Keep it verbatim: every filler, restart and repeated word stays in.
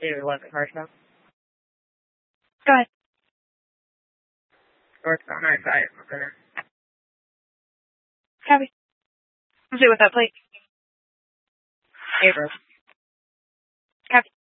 David, what commercial? Go ahead. Works on our side. Copy. I'll see what that plate. April. Copy.